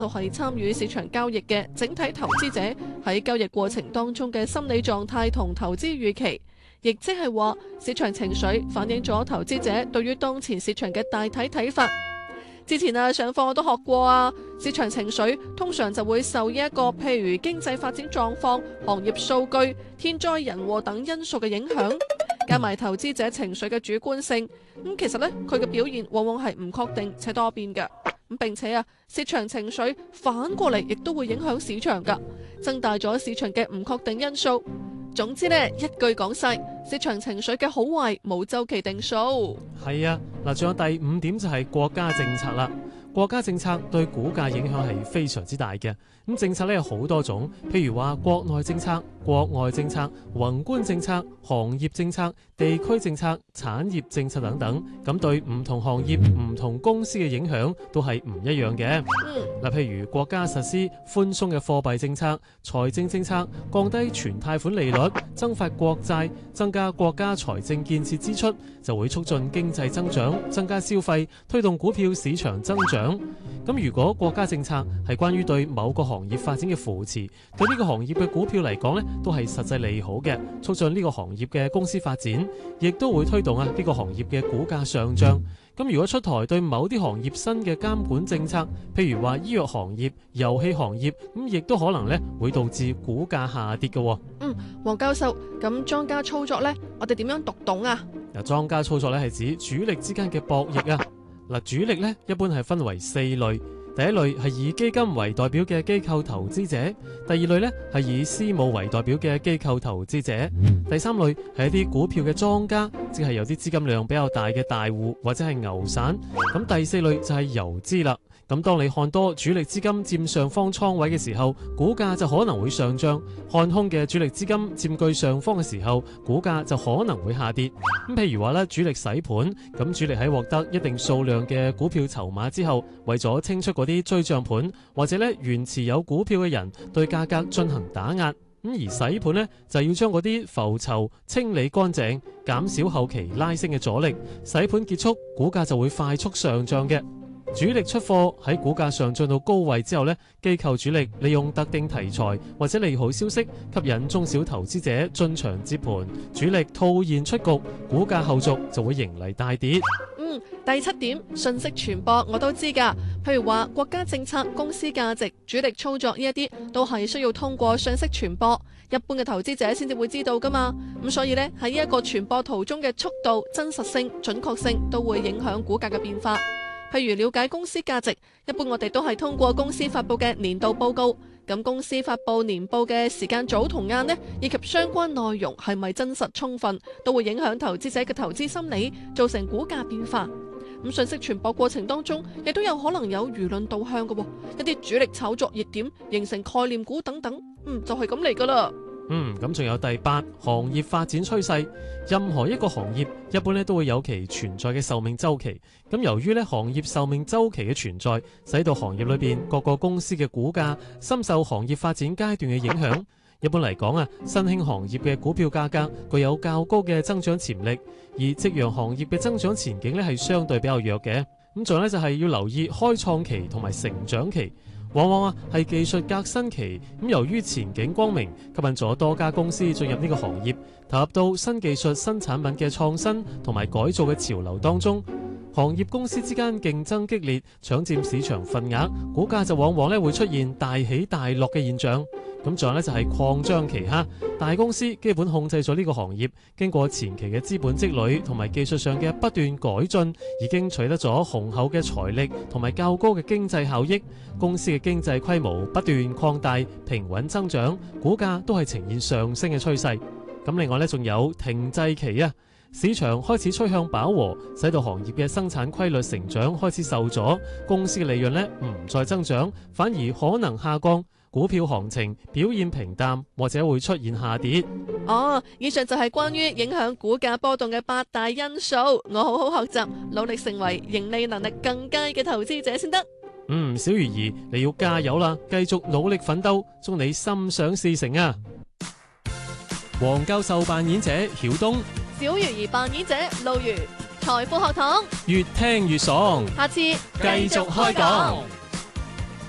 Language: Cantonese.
都係參與市場交易嘅整體投資者喺交易過程當中嘅心理狀態同投資預期，亦即係話市場情緒反映咗投資者對於當前市場嘅大體睇法。之前上課我都學過市場情緒通常就會受一個譬如經濟發展狀況、行業數據、天災人禍等因素嘅影響，加埋投資者情緒嘅主觀性，其實呢，佢嘅表現往往係唔確定且多變嘅。並且市場情緒反過嚟亦都會影響市場㗎，增大咗市場嘅唔確定因素。總之呢，一句講晒，市場情緒嘅好壞冇週期定數。 係啊，嗱，仲有第5點就係國家政策啦。國家政策對股價影響係非常之大嘅。咁政策咧有好多種，譬如話國內政策、國外政策、宏觀政策、行業政策、地區政策、產業政策等等。咁對唔同行業、唔同公司嘅影響都係唔一樣嘅。嗱，譬如國家實施寬鬆嘅貨幣政策、財政政策，降低存貸款利率，增發國債，增加國家財政建設支出，就會促進經濟增長，增加消費，推動股票市場增長。咁如果國家政策係關於對某個行業發展嘅扶持，對呢個行業嘅股票嚟講呢，都係實際利好嘅，促進呢個行業嘅公司發展，亦都會推動呢個行業嘅股價上漲。咁如果出台對某啲行業新嘅監管政策，譬如話醫藥行業、遊戲行業，咁亦都可能呢會導致股價下跌嘅。 黃教授，咁莊家操作呢，我哋點樣讀懂啊？ 嗱，莊家操作呢係指主力之間嘅博弈啊。嗱，主力咧一般係分為4類，第一類係以基金為代表嘅機構投資者，第二類咧係以私募為代表嘅機構投資者，第三類係一啲股票嘅莊家，即係有啲資金量比較大嘅大戶或者係牛散，咁第4類就係游資啦。咁當你看多主力資金佔上方倉位嘅時候，股價就可能會上漲；看空嘅主力資金佔據上方嘅時候，股價就可能會下跌。咁譬如話咧，主力洗盤，咁主力喺獲得一定數量嘅股票籌碼之後，為咗清出嗰啲追漲盤，或者咧原持有股票嘅人對價格進行打壓。咁而洗盤呢，就要將嗰啲浮籌清理乾淨，減少後期拉升嘅阻力。洗盤結束，股價就會快速上漲嘅。主力出貨喺股價上漲到高位之後呢，機構主力利用特定題材或者利好消息，吸引中小投資者進場接盤，主力套現出局，股價後續就會迎嚟大跌。 第7點，信息傳播我都知㗎，譬如話國家政策、公司價值、主力操作呢一啲，都係需要通過信息傳播，一般嘅投資者先至會知道㗎嘛。咁所以呢，喺呢一個傳播途中嘅速度、真實性、準確性都會影響股價嘅變化。譬如了解公司價值，一般我哋都係通過公司發佈嘅年度報告。咁公司發佈年報嘅時間早同晏呢，以及相關內容係咪真實充分，都會影響投資者嘅投資心理，造成股價變化。咁信息傳播過程當中，亦都有可能有輿論導向嘅，一啲主力炒作熱點，形成概念股等等。就係咁嚟噶啦。 咁仲有第8，行業發展趨勢。任何一個行業一般咧都會有其存在嘅壽命周期。咁由於咧行業壽命周期嘅存在，使到行業裏邊各個公司嘅股價深受行業發展階段嘅影響。一般嚟講新興行業嘅股票價格具有較高嘅增長潛力，而夕陽行業嘅增長前景咧係相對比較弱嘅。咁仲有咧就係要留意開創期同埋成長期。往往係技術革新期，咁由於前景光明，吸引咗多家公司進入呢個行業，投入到新技術、新產品嘅創新同埋改造嘅潮流當中。行業公司之間競爭激烈，搶佔市場份額，股價就往往會出現大起大落嘅現象。咁仲有就係擴張期哈，大公司基本控制咗呢個行業，經過前期嘅資本積累同埋技術上嘅不斷改進，已經取得咗雄厚嘅財力同埋較高嘅經濟效益，公司嘅經濟規模不斷擴大，平穩增長，股價都係呈現上升嘅趨勢。咁另外呢，仲有停滯期啊，市場開始趨向飽和，使到行業嘅生產規律成長開始受阻，公司嘅利潤唔再增長，反而可能下降。股票行情表現平淡，或者會出現下跌。 以上就係關於影響股價波動嘅8大因素。我好好學習，努力成為盈利能力更佳嘅投資者先得。 小魚兒，你要加油啦，繼續努力奮鬥，祝你心想事成啊！黃教授扮演者曉東， 小魚兒扮演者路如，財富學堂越聽越爽， 下次繼繼續開講。